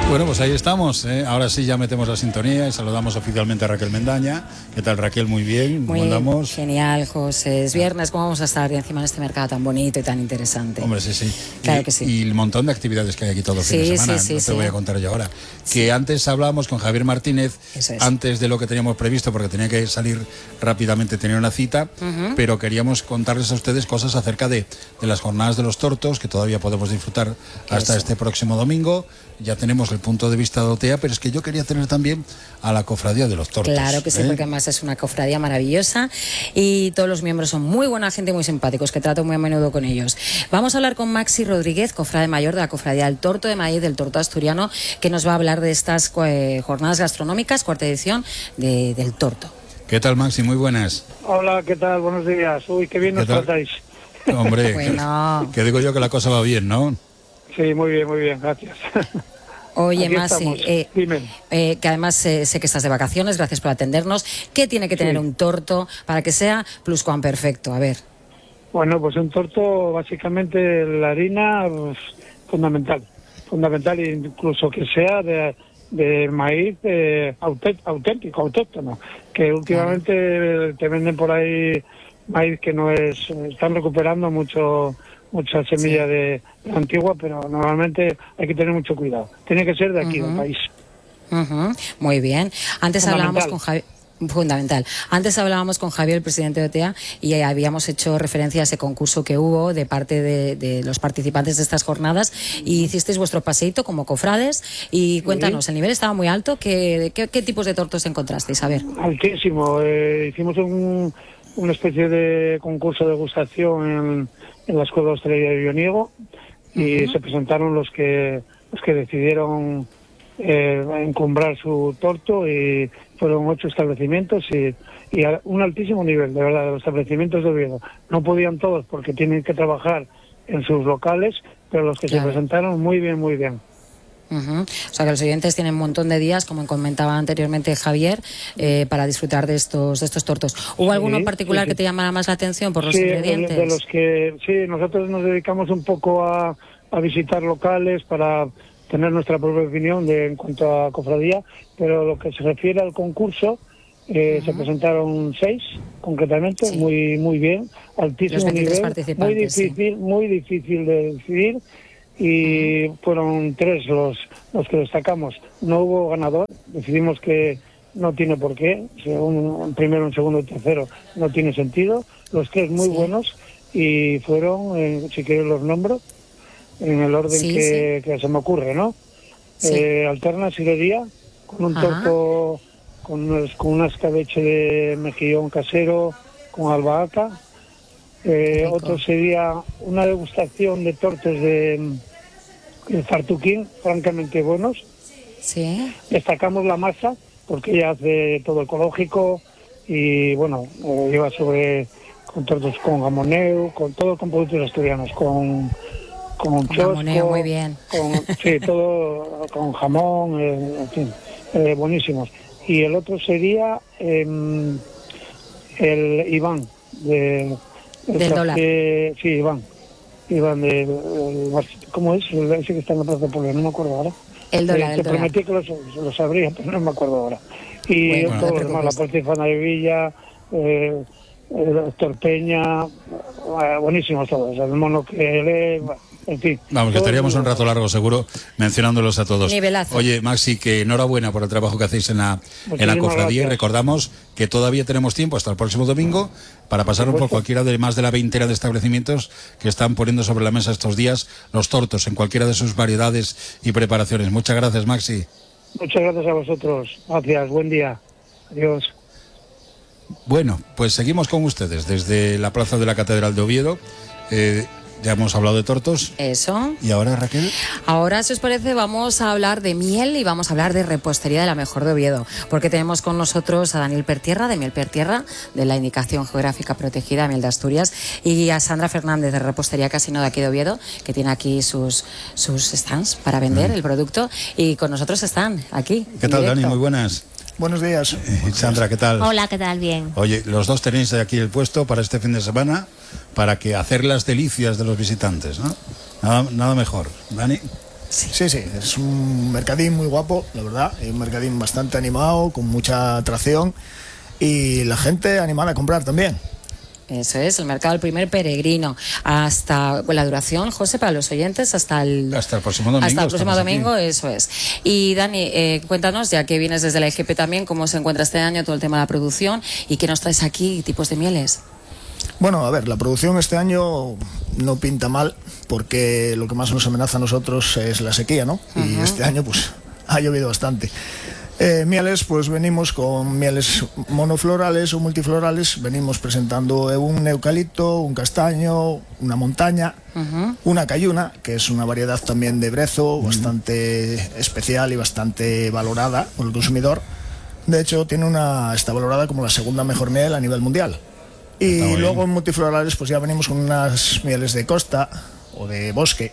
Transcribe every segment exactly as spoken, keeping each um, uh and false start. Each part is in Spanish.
Bueno, pues ahí estamos, ¿eh? Ahora sí ya metemos la sintonía y saludamos oficialmente a Raquel Mendaña. ¿Qué tal, Raquel? Muy bien. Muy ¿Cómo andamos? genial, José. Es viernes, ¿cómo vamos a estar encima de este mercado tan bonito y tan interesante? Hombre, sí, sí. Claro y, que sí. Y el montón de actividades que hay aquí todo el Sí, fin de semana. sí, sí, no te sí. voy a contar yo ahora. Sí. Que antes hablábamos con Javier Martínez, Eso es. antes de lo que teníamos previsto, porque tenía que salir rápidamente, tenía una cita, Ujú. pero queríamos contarles a ustedes cosas acerca de, de las jornadas de los tortos, que todavía podemos disfrutar hasta Eso. este próximo domingo. Ya tenemos el punto de vista de O T E A, pero es que yo quería tener también a la cofradía de los tortos. Claro que sí, ¿eh? porque además es una cofradía maravillosa y todos los miembros son muy buena gente y muy simpáticos, que trato muy a menudo con ellos. Vamos a hablar con Maxi Rodríguez, cofrade mayor de la cofradía del Torto de Maíz, del Torto Asturiano, que nos va a hablar de estas eh, jornadas gastronómicas, cuarta edición de, del Torto. ¿Qué tal, Maxi? Muy buenas. Hola, ¿qué tal? Buenos días. Uy, qué bien nos ¿Qué tal? tratáis. Hombre, Bueno. que digo yo que la cosa va bien, ¿no? Sí, muy bien, muy bien, gracias. Oye, Aquí Maxi, estamos. eh, Dime. eh, que además eh, sé que estás de vacaciones, gracias por atendernos. ¿Qué tiene que tener Sí. un torto para que sea pluscuamperfecto? A ver. Bueno, pues un torto, básicamente la harina, pues, fundamental. Fundamental, incluso que sea de, de maíz eh, auté- auténtico, autóctono. Que últimamente te venden por ahí maíz que no es... Están recuperando mucho mucha semilla Sí. de, de antigua, pero normalmente hay que tener mucho cuidado. Tiene que ser de aquí, Ujú. del país. Ujú, muy bien. Antes Fundamental. hablábamos con Javier. Fundamental. Antes hablábamos con Javier, el presidente de O T E A, y habíamos hecho referencia a ese concurso que hubo de parte de, de los participantes de estas jornadas y hicisteis vuestro paseíto como cofrades y cuéntanos, el nivel estaba muy alto, ¿qué, qué, qué tipos de tortos encontrasteis? A ver. Altísimo. Eh, hicimos un, una especie de concurso de degustación en, en la Escuela de Hostelería de Bioniego y Ujú. se presentaron los que los que decidieron eh, encumbrar su torto y fueron ocho establecimientos y, y a un altísimo nivel, de verdad, de los establecimientos de Oviedo. No podían todos porque tienen que trabajar en sus locales, pero los que Claro. se presentaron muy bien, muy bien. Ujú. O sea que los oyentes tienen un montón de días, como comentaba anteriormente Javier, eh, para disfrutar de estos de estos tortos. ¿Hubo Sí, alguno en particular sí, sí. que te llamara más la atención por los Sí, ingredientes? de, de los que sí, nosotros nos dedicamos un poco a, a visitar locales para tener nuestra propia opinión de, en cuanto a cofradía, pero lo que se refiere al concurso, eh, Ujú. se presentaron seis, concretamente, Sí. muy muy bien, altísimo Los veintitrés nivel, muy participantes, sí. difícil, muy difícil de decidir, y fueron tres los, los que destacamos. No hubo ganador, decidimos que no tiene por qué, si un, un primero, un segundo y tercero no tiene sentido, los tres muy Sí. buenos y fueron, eh, si quieres los nombro, en el orden Sí, que, que se me ocurre, ¿no? Sí. Eh, Alterna Sirería, con un Ajá. torto, con, unas- con una escabeche de mejillón casero, con albahaca. Eh, Rico. otro sería una degustación de tortes de, de fartuquín, francamente buenos. Sí. Destacamos la masa, porque ella hace todo ecológico y, bueno, eh, lleva sobre con tortos con jamoneu, con todo con productos asturianos, con con Con chosco, jamoneo, muy bien. con, sí, todo con jamón, eh, en fin, eh, buenísimos. Y el otro sería eh, el Iván, de, el Del café- dólar. Sí, Iván. Iván, de, el- ¿cómo es? El- Ese que está en la Plaza de Puebla, no me acuerdo ahora. El dólar, Eh, el te dólar. prometí que lo, lo sabría, pero no me acuerdo ahora. Y Bueno, no todo te lo demás, la preocupes. Portifana de Villa, eh, el Héctor Peña, eh, buenísimos todos, el mono que lee, en fin. Vamos, que todos estaríamos muy un rato buenos. largo seguro mencionándolos a todos. Nivelazo. Oye, Maxi, que enhorabuena por el trabajo que hacéis en la, en la Muchísimas cofradía. Y gracias. recordamos que todavía tenemos tiempo hasta el próximo domingo para pasar por supuesto. cualquiera de más de la veintena de establecimientos que están poniendo sobre la mesa estos días los tortos en cualquiera de sus variedades y preparaciones. Muchas gracias, Maxi. Muchas gracias a vosotros. Gracias, buen día. Adiós. Bueno, pues seguimos con ustedes desde la plaza de la Catedral de Oviedo. Eh, ya hemos hablado de tortos. Eso. ¿Y ahora, Raquel? Ahora, si os parece, vamos a hablar de miel y vamos a hablar de repostería de la mejor de Oviedo, porque tenemos con nosotros a Daniel Pertierra, de Miel Pertierra, de la Indicación Geográfica Protegida Miel de Asturias, y a Sandra Fernández, de Repostería Casino de aquí de Oviedo, que tiene aquí sus, sus stands para vender el producto, y con nosotros están aquí. ¿Qué en tal, directo. Dani? Muy buenas. Buenos días. Eh, Sandra, ¿qué tal? Hola, ¿qué tal? Bien. Oye, los dos tenéis aquí el puesto para este fin de semana para que hacer las delicias de los visitantes, ¿no? Nada, nada mejor. Dani. Sí. sí, sí, es un mercadín muy guapo, la verdad, es un mercadín bastante animado, con mucha atracción y la gente animada a comprar también. Eso es, el mercado del primer peregrino. Hasta bueno, la duración, José, para los oyentes, hasta el, hasta el próximo domingo. Hasta el próximo domingo, aquí. Eso es. Y Dani, eh, cuéntanos, ya que vienes desde la I G P también, cómo se encuentra este año todo el tema de la producción y qué nos traes aquí, tipos de mieles. Bueno, a ver, la producción este año no pinta mal porque lo que más nos amenaza a nosotros es la sequía, ¿no? Uh-huh. Y este año pues ha llovido bastante. Eh, mieles, pues venimos con mieles monoflorales o multiflorales, venimos presentando un eucalipto, un castaño, una montaña, uh-huh. una cayuna, que es una variedad también de brezo, uh-huh. bastante especial y bastante valorada por el consumidor. De hecho, tiene una, está valorada como la segunda mejor miel a nivel mundial. Y luego en multiflorales pues ya venimos con unas mieles de costa o de bosque.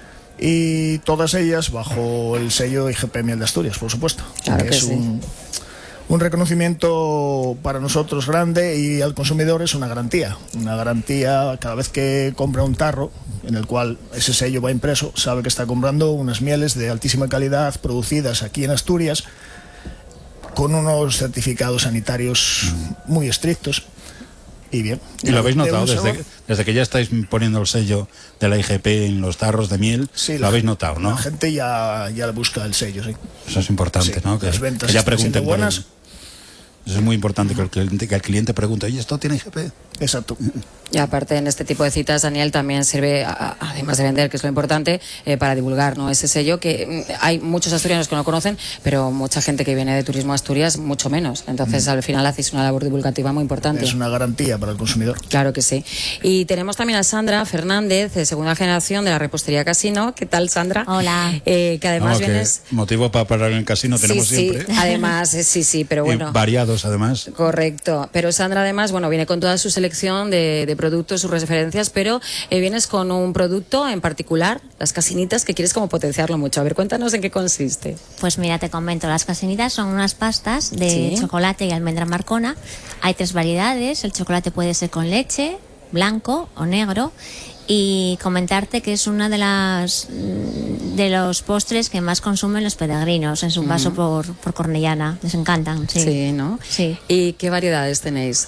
Y todas ellas bajo el sello I G P Miel de Asturias, por supuesto. Claro que es sí. un, un reconocimiento para nosotros grande y al consumidor es una garantía. Una garantía cada vez que compra un tarro en el cual ese sello va impreso, sabe que está comprando unas mieles de altísima calidad producidas aquí en Asturias con unos certificados sanitarios muy estrictos. Y bien. ¿Y lo habéis notado desde, desde que ya estáis poniendo el sello de la I G P en los tarros de miel? Sí, lo la, habéis notado, ¿no? La gente ya, ya busca el sello, sí. Eso es importante, sí, ¿no? Que, las ventas que ya pregunten por buenas. El, eso es muy importante, que el cliente, que el cliente pregunte, oye, ¿esto tiene I G P? Exacto. Y aparte en este tipo de citas, Daniel, también sirve, a, además de vender, que es lo importante, eh, para divulgar, ¿no? Ese sello que mm, hay muchos asturianos que no conocen, pero mucha gente que viene de turismo a Asturias, mucho menos. Entonces, mm. al final hacéis una labor divulgativa muy importante. Es una garantía para el consumidor. Claro que sí. Y tenemos también a Sandra Fernández, de segunda generación de la repostería Casino. ¿Qué tal, Sandra? Hola. Eh, que además no, vienes... Que motivo para parar en el casino sí, tenemos sí, siempre. Además, eh, sí, sí, pero bueno. Y variados, además. Correcto. Pero Sandra, además, bueno, viene con toda su selección de, de productos, sus referencias, pero eh, vienes con un producto en particular, las casinitas, que quieres como potenciarlo mucho. A ver, cuéntanos en qué consiste. Pues mira, te comento, las casinitas son unas pastas de ¿Sí? chocolate y almendra marcona. Hay tres variedades, el chocolate puede ser con leche, blanco o negro. Y comentarte que es una de las de los postres que más consumen los peregrinos en su paso mm. por, por Cornellana. Les encantan, sí. Sí, ¿no? Sí. ¿Y qué variedades tenéis?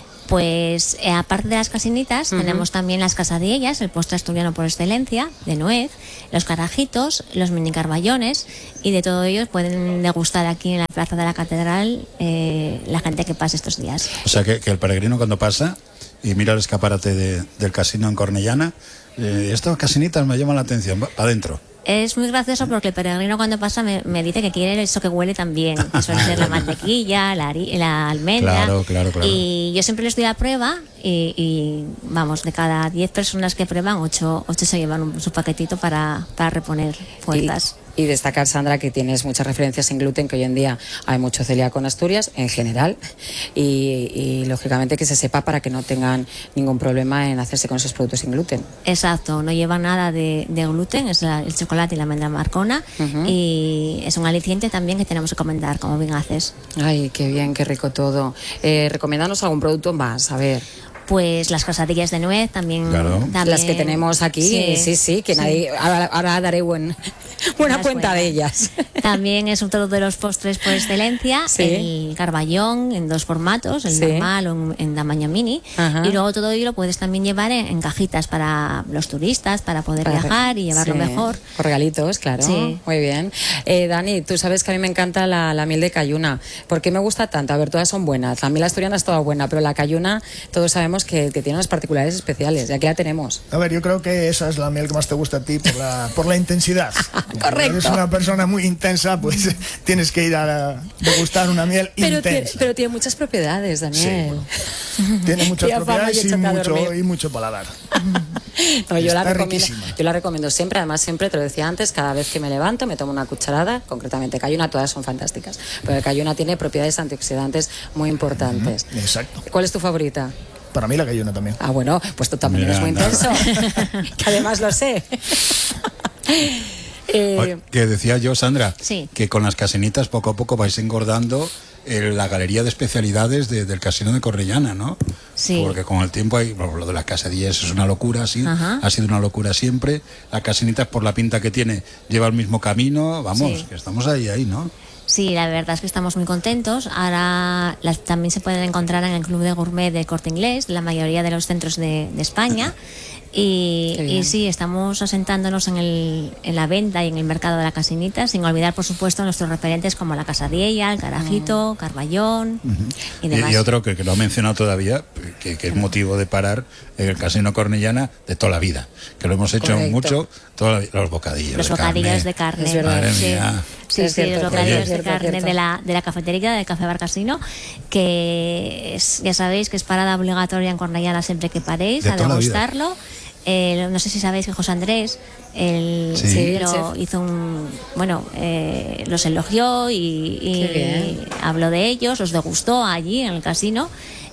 Pues eh, aparte de las casinitas, uh-huh. tenemos también las casadillas, el postre asturiano por excelencia, de nuez, los carajitos, los mini carballones, y de todo ello pueden degustar aquí en la plaza de la catedral eh, la gente que pase estos días. O sea que, que el peregrino cuando pasa y mira el escaparate de, del casino en Cornellana, eh, estas casinitas me llaman la atención, para adentro. Es muy gracioso porque el peregrino cuando pasa me, me dice que quiere eso que huele también, que suele ser la mantequilla, la, la almendra. Claro, claro, claro. Y yo siempre les doy a prueba y, y vamos, de cada diez personas que prueban, ocho, ocho se llevan un, su paquetito para, para reponer fuerzas. Y, y destacar, Sandra, que tienes muchas referencias en gluten, que hoy en día hay mucho celíaco en Asturias, en general, y, y lógicamente que se sepa para que no tengan ningún problema en hacerse con esos productos sin gluten. Exacto, no lleva nada de, de gluten, es la, el chocolate y la almendra marcona, uh-huh. y es un aliciente también que tenemos que comentar, como bien haces. Ay, qué bien, qué rico todo. Eh, recomiéndanos algún producto más, a ver. Pues las casadillas de nuez también, claro. también. Las que tenemos aquí, sí, sí, sí que sí. Nadie, ahora, ahora daré buen, buena cuenta de ellas. También es otro de los postres por excelencia, sí. el carballón en dos formatos, el sí. normal o en, en tamaño mini. Ajá. Y luego todo ello lo puedes también llevar en, en cajitas para los turistas, para poder para viajar y llevarlo sí. mejor. Con regalitos, claro. Sí. Muy bien. Eh, Dani, tú sabes que a mí me encanta la, la miel de cayuna. ¿Por qué me gusta tanto? A ver, todas son buenas. La miel asturiana es toda buena, pero la cayuna, todos sabemos Que, que tiene unas particularidades especiales, y aquí la tenemos. A ver, yo creo que esa es la miel que más te gusta a ti por la, por la intensidad. Correcto. Eres una persona muy intensa, pues tienes que ir a degustar una miel pero intensa. Tiene, pero tiene muchas propiedades, Daniel. Sí. Tiene muchas propiedades y mucho, y mucho paladar. No, yo, la recomiendo, yo la recomiendo siempre, además siempre, te lo decía antes, cada vez que me levanto me tomo una cucharada, concretamente cayuna, todas son fantásticas, pero el cayuna tiene propiedades antioxidantes muy importantes. Uh-huh. Exacto. ¿Cuál es tu favorita? Para mí la cayuna también. Ah, bueno, pues tú también Mira, eres muy nada. intenso, que además lo sé. eh, que decía yo, Sandra, sí. que con las casinitas poco a poco vais engordando eh, la galería de especialidades de, del casino de Cornellana, ¿no? Sí. Porque con el tiempo hay, bueno, lo de las casadillas es una locura, sí, Ajá. ha sido una locura siempre. La Casinitas, por la pinta que tiene, lleva el mismo camino, vamos, sí. que estamos ahí, ahí, ¿no? Sí, la verdad es que estamos muy contentos. Ahora las, también se pueden encontrar en el Club de Gourmet de Corte Inglés, la mayoría de los centros de, de España. Y, y sí, estamos asentándonos en, el, en la venta y en el mercado de la Casinita, sin olvidar, por supuesto, nuestros referentes como la Casadiella, el Carajito, mm. Carballón uh-huh. y demás. Y, y otro que, que no he mencionado todavía, que, que es motivo de parar en el Casino Cornellana de toda la vida, que lo hemos hecho Correcto. mucho, toda la, los bocadillos Los de bocadillos carne. de carne. Es verdad. Madre sí. mía. Sí, es sí, cierto, los bocadillos cierto, de carne cierto. de la, de la cafetería del Café Bar Casino, que es, ya sabéis que es parada obligatoria en Cornellana siempre que paréis, de a degustarlo. Eh, no sé si sabéis que José Andrés el, sí. lo hizo un bueno eh, los elogió y, y habló de ellos, los degustó allí en el casino.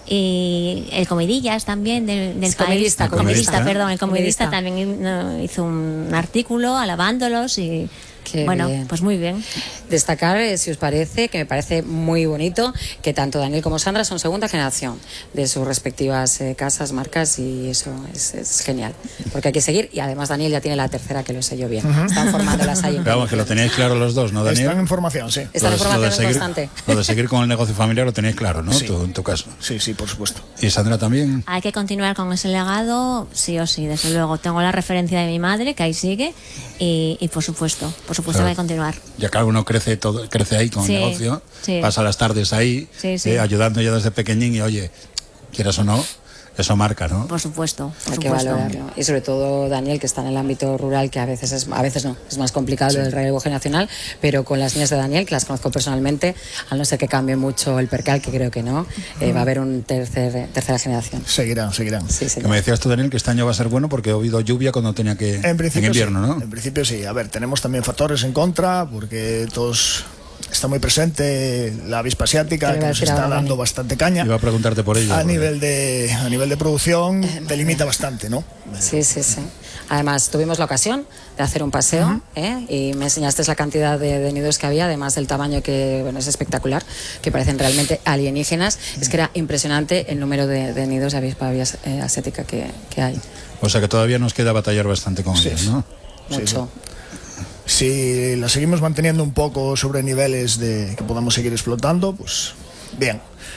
Y el Comidillas también del, del es país comidista, comidista, comidista, perdón, el comidista, comidista. también no, hizo un artículo alabándolos y Qué bueno, bien. pues muy bien. Destacar, eh, si os parece, que me parece muy bonito que tanto Daniel como Sandra son segunda generación de sus respectivas eh, casas, marcas, y eso es, es genial, porque hay que seguir. Y además Daniel ya tiene la tercera, que lo sé yo bien. Uh-huh. Están formándolas ahí. Vamos, que lo tenéis claro los dos, ¿no, Daniel? Están en formación, sí. Están en formación seguir, constante. Lo de seguir con el negocio familiar lo tenéis claro, ¿no? Sí. Tú, en tu caso. Sí, sí, por supuesto. ¿Y Sandra también? Hay que continuar con ese legado, sí o sí, desde luego. Tengo la referencia de mi madre, que ahí sigue, y, y por supuesto, por supuesto claro. hay que continuar. Ya que uno crece todo, crece ahí con sí, el negocio, sí. pasa las tardes ahí, sí, sí. Eh, ayudando ya desde pequeñín, y oye, quieras o no, eso marca, ¿no? Por supuesto, por hay supuesto. que valorarlo. Y sobre todo Daniel, que está en el ámbito rural, que a veces es, a veces no, es más complicado sí. el relevo generacional, pero con las niñas de Daniel, que las conozco personalmente, al no ser que cambie mucho el percal, que creo que no, eh, va a haber una tercer, tercera generación. Seguirán, seguirán. Sí, que me decías tú, Daniel, que este año va a ser bueno porque ha habido lluvia cuando tenía que... En principio en invierno, sí. ¿no? En principio sí. A ver, tenemos también factores en contra, porque todos... Está muy presente la avispa asiática, que nos está dando Dani. bastante caña. Iba a preguntarte por ello. A porque... nivel de a nivel de producción eh, delimita bastante, ¿no? Sí, sí, sí. Además, tuvimos la ocasión de hacer un paseo uh-huh. ¿eh? y me enseñaste la cantidad de, de nidos que había, además del tamaño, que bueno, es espectacular, que parecen realmente alienígenas. Uh-huh. Es que era impresionante el número de, de nidos de avispa eh, asiática que, que hay. O sea que todavía nos queda batallar bastante con sí. ellos, ¿no? Mucho. Sí, sí. Si la seguimos manteniendo un poco sobre niveles de que podamos seguir explotando, pues bien.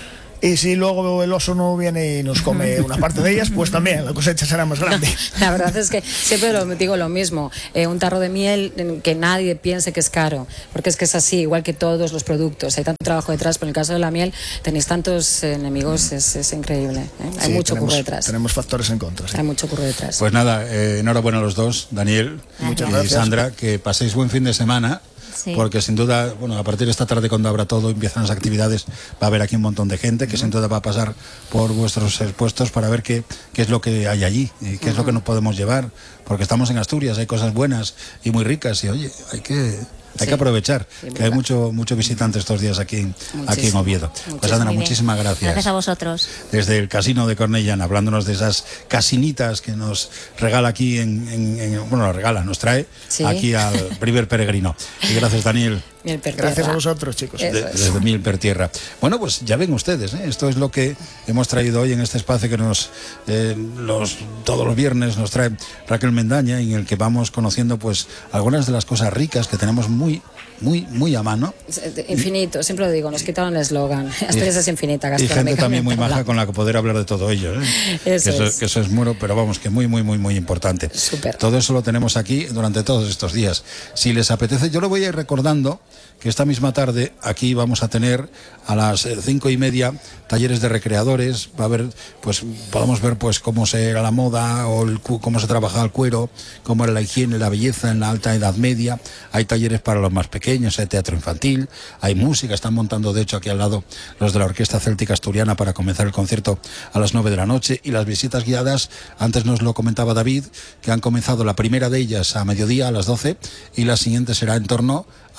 Y si luego el oso no viene y nos come una parte de ellas, pues también la cosecha será más grande. No, la verdad es que siempre lo, digo lo mismo. Eh, un tarro de miel, que nadie piense que es caro, porque es que es así, igual que todos los productos. Hay tanto trabajo detrás, pero en el caso de la miel tenéis tantos enemigos, es, es increíble. ¿eh? Hay sí, mucho tenemos, curro detrás. Tenemos factores en contra. Sí. Hay mucho curro detrás. Pues nada, eh, enhorabuena a los dos, Daniel Muchas y gracias. Sandra, que paséis buen fin de semana. Sí. Porque sin duda, bueno, a partir de esta tarde, cuando abra todo, empiezan las actividades, va a haber aquí un montón de gente que uh-huh. sin duda va a pasar por vuestros puestos para ver qué, qué es lo que hay allí y qué uh-huh. es lo que nos podemos llevar, porque estamos en Asturias, hay cosas buenas y muy ricas y oye, hay que... Hay sí, que aprovechar, que verdad. hay mucho mucho visitante estos días aquí, Muchísimo. aquí en Oviedo. Muchísimo. Pues Sandra, muchísimas gracias. Gracias a vosotros. Desde el Casino de Cornellana, hablándonos de esas casinitas que nos regala aquí, en, en, en bueno, nos regala, nos trae sí. aquí al primer peregrino. Y gracias, Daniel. Gracias a vosotros, chicos. De, desde Miel per Tierra. Bueno, pues ya ven ustedes, ¿eh? Esto es lo que hemos traído hoy en este espacio que nos eh, los, todos los viernes nos trae Raquel Mendaña, en el que vamos conociendo pues algunas de las cosas ricas que tenemos muy muy muy a mano. Infinito, siempre lo digo, nos quitaron el eslogan. Asturias es infinita, y gente también muy maja con la que poder hablar de todo ello, ¿eh? Eso que, eso, es. que eso es muro, pero vamos, que muy muy muy muy importante. Súper. Todo eso lo tenemos aquí durante todos estos días. Si les apetece, yo lo voy a ir recordando que esta misma tarde aquí vamos a tener a las cinco y media talleres de recreadores. Va a haber, pues podemos ver pues cómo se era la moda o el, cómo se trabajaba el cuero, cómo era la higiene, la belleza en la alta Edad Media. Hay talleres para los más pequeños, hay teatro infantil, hay música. Están montando de hecho aquí al lado los de la Orquesta Céltica Asturiana para comenzar el concierto a las nueve de la noche. Y las visitas guiadas, antes nos lo comentaba David, que han comenzado la primera de ellas a mediodía, a las doce, y la siguiente será en torno a las cinco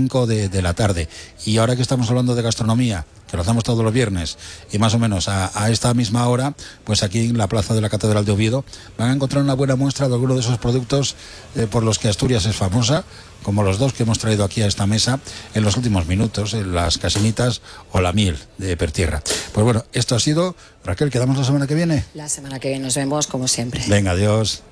cinco de, de la tarde. Y ahora que estamos hablando de gastronomía, que lo hacemos todos los viernes, y más o menos a, a esta misma hora, pues aquí en la plaza de la Catedral de Oviedo van a encontrar una buena muestra de algunos de esos productos eh, por los que Asturias es famosa, como los dos que hemos traído aquí a esta mesa en los últimos minutos, en las casinitas o la miel de Pertierra. Pues bueno, esto ha sido. Raquel, ¿quedamos la semana que viene? La semana que viene nos vemos como siempre. Venga, adiós.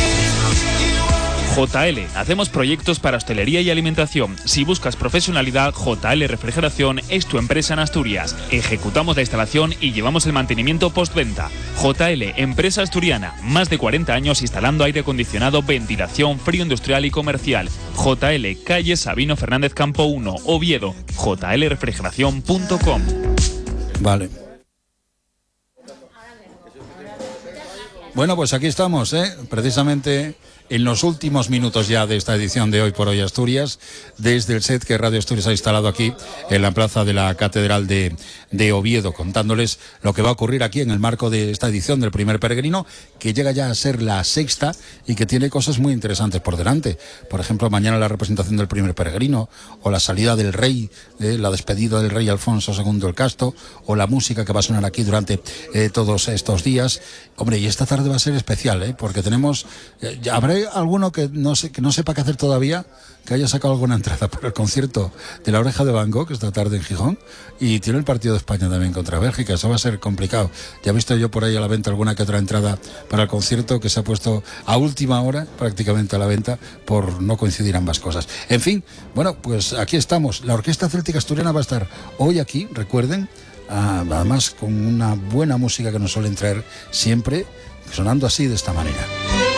J L. Hacemos proyectos para hostelería y alimentación. Si buscas profesionalidad, J L Refrigeración es tu empresa en Asturias. Ejecutamos la instalación y llevamos el mantenimiento postventa. J L, empresa asturiana. Más de cuarenta años instalando aire acondicionado, ventilación, frío industrial y comercial. J L, calle Sabino Fernández Campo uno, Oviedo. J L refrigeración punto com. Vale. Bueno, pues aquí estamos, ¿eh? Precisamente en los últimos minutos ya de esta edición de Hoy por Hoy Asturias, desde el set que Radio Asturias ha instalado aquí en la plaza de la Catedral de, de Oviedo, contándoles lo que va a ocurrir aquí en el marco de esta edición del Primer Peregrino, que llega ya a ser la sexta y que tiene cosas muy interesantes por delante. Por ejemplo, mañana la representación del Primer Peregrino, o la salida del rey, eh, la despedida del rey Alfonso segundo el Casto, o la música que va a sonar aquí durante eh, todos estos días. Hombre, y esta tarde va a ser especial, ¿eh? Porque tenemos... Eh, habrá alguno que no sé, que no sepa qué hacer todavía, que haya sacado alguna entrada para el concierto de La Oreja de Van Gogh esta tarde en Gijón, y tiene el partido de España también contra Bélgica. Eso va a ser complicado. Ya he visto yo por ahí a la venta alguna que otra entrada para el concierto que se ha puesto a última hora prácticamente a la venta por no coincidir ambas cosas. En fin, bueno, pues aquí estamos. La Orquesta Céltica Asturiana va a estar hoy aquí, recuerden, además con una buena música que nos suelen traer siempre, sonando así de esta manera.